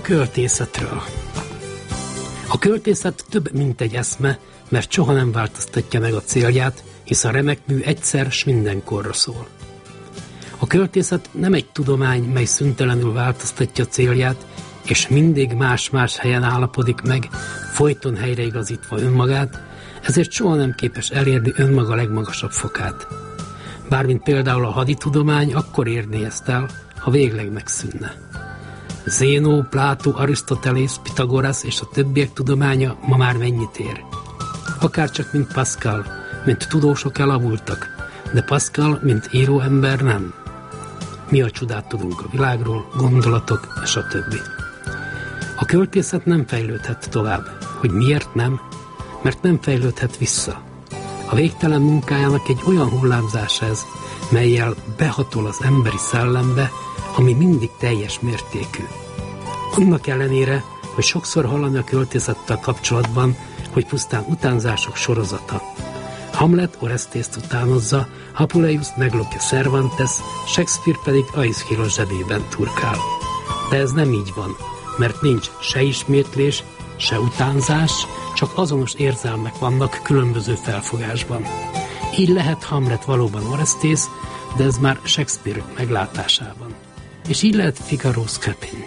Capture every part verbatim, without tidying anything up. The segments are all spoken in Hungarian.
költészetről. A költészet több, mint egy eszme, mert soha nem változtatja meg a célját, hisz a remek mű egyszer s mindenkorra szól. A költészet nem egy tudomány, mely szüntelenül változtatja célját, és mindig más-más helyen állapodik meg, folyton helyreigazítva önmagát, ezért soha nem képes elérni önmaga legmagasabb fokát. Bármint például a haditudomány akkor érné ezt el, ha végleg megszűnne. Zénó, Plátó, Arisztotelész, Pitagorasz és a többiek tudománya ma már mennyit ér? Akárcsak, mint Pascal, mint tudósok elavultak, de Pascal, mint íróember nem. Mi a csodát tudunk a világról, gondolatok és a többi. A költészet nem fejlődhet tovább. Hogy miért nem? Mert nem fejlődhet vissza. A végtelen munkájának egy olyan hullámzás ez, mellyel behatol az emberi szellembe, ami mindig teljes mértékű. Annak ellenére, hogy sokszor hallani a költészettel kapcsolatban, hogy pusztán utánzások sorozata. Hamlet Oresztészt utánozza, Apuleius meglopja Cervantes, Shakespeare pedig Aeschylus zsebében turkál. De ez nem így van, mert nincs se ismétlés, se utánzás, csak azonos érzelmek vannak különböző felfogásban. Így lehet Hamlet valóban Oresztész, de ez már Shakespeare meglátásában. És így lehet Figaro Scapin.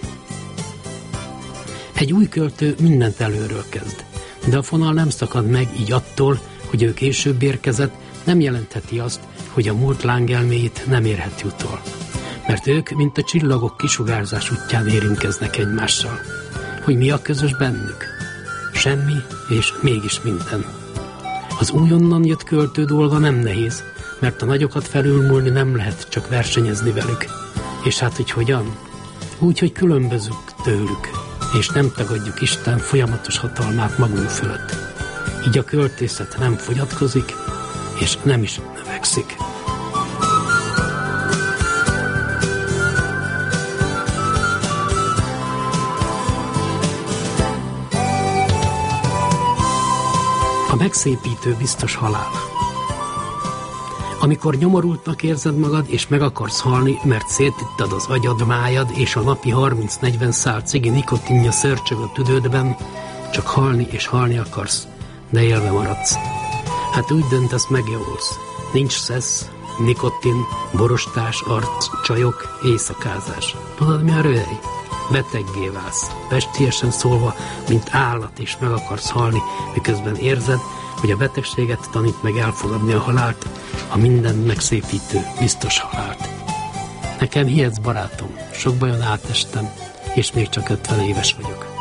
Egy új költő mindent előről kezd, de a fonal nem szakad meg, így attól, hogy ő később érkezett, nem jelentheti azt, hogy a múlt lángelméit nem érheti utol. Mert ők, mint a csillagok kisugárzás útján érintkeznek egymással. Hogy mi a közös bennük? Semmi, és mégis minden. Az újonnan jött költő dolga nem nehéz, mert a nagyokat felülmúlni nem lehet, csak versenyezni velük. És hát, hogy hogyan? Úgy, hogy különbözünk tőlük, és nem tagadjuk Isten folyamatos hatalmát magunk fölött. Így a költészet nem fogyatkozik, és nem is növekszik. A megszépítő biztos halál. Amikor nyomorultnak érzed magad, és meg akarsz halni, mert szétittad az agyad, májad, és a napi harminc-negyven szál cigi nikotinja szörcsög a tüdődben, csak halni és halni akarsz, de élve maradsz. Hát úgy döntesz, megjavulsz. Nincs szesz, nikotin, borostás, arc, csajok, éjszakázás. Tudod, mi a röhely? Beteggé válsz, pestiesen szólva, mint állat, és meg akarsz halni, miközben érzed, hogy a betegséget tanít meg elfogadni a halált, a mindent megszépítő, biztos halált. Nekem hihetsz, barátom, sok bajon átestem, és még csak ötven éves vagyok.